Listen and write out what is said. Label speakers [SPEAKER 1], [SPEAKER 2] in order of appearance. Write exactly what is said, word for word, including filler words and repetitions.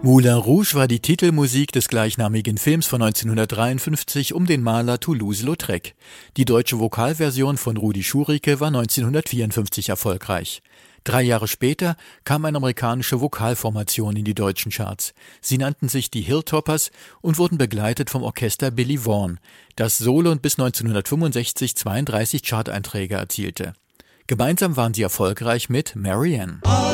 [SPEAKER 1] Moulin Rouge war die Titelmusik des gleichnamigen Films von neunzehnhundertdreiundfünfzig um den Maler Toulouse-Lautrec. Die deutsche Vokalversion von Rudi Schurike war neunzehnhundertvierundfünfzig erfolgreich. Drei Jahre später kam eine amerikanische Vokalformation in die deutschen Charts. Sie nannten sich die Hilltoppers und wurden begleitet vom Orchester Billy Vaughn, das Solo und bis neunzehnhundertfünfundsechzig zweiunddreißig Charteinträge erzielte. Gemeinsam waren sie erfolgreich mit Marianne.